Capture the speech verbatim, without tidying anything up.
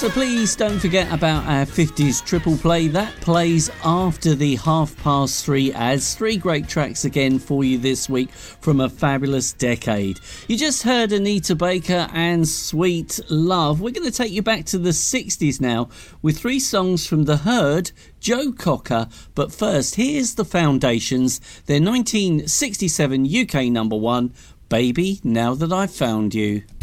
So please don't forget about our fifties triple play. That plays after the half past three ads. Three great tracks again for you this week from a fabulous decade. You just heard Anita Baker and Sweet Love. We're going to take you back to the sixties now with three songs from The Herd, Joe Cocker. But first, here's the Foundations, their nineteen sixty-seven U K number one, Baby, Now That I've Found You.